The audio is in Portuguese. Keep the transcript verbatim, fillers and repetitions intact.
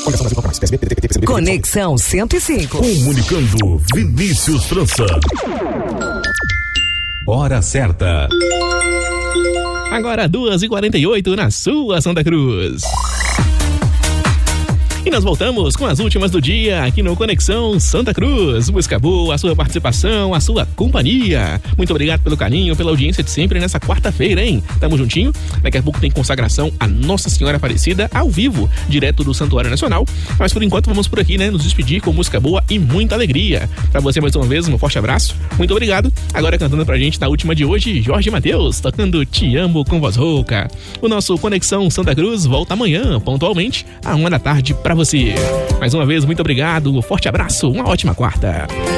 Conexão cento e cinco. Comunicando Vinícius França. Hora certa. Agora duas e quarenta e oito na sua Santa Cruz. E nós voltamos com as últimas do dia aqui no Conexão Santa Cruz. Música boa, a sua participação, a sua companhia. Muito obrigado pelo carinho, pela audiência de sempre nessa quarta-feira, hein? Tamo juntinho. Daqui a pouco tem consagração a Nossa Senhora Aparecida ao vivo, direto do Santuário Nacional. Mas por enquanto vamos por aqui, né? Nos despedir com música boa e muita alegria. Pra você mais uma vez, um forte abraço. Muito obrigado. Agora cantando pra gente na última de hoje, Jorge Mateus, tocando Te Amo com Voz Rouca. O nosso Conexão Santa Cruz volta amanhã, pontualmente, à uma da tarde pra você. Mais uma vez, muito obrigado, um forte abraço, uma ótima quarta.